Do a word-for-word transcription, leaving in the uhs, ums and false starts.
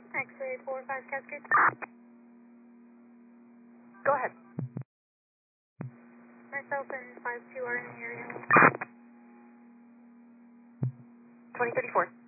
X-ray four five Cascade. Go ahead. Myself and five two are in the area. twenty thirty-four.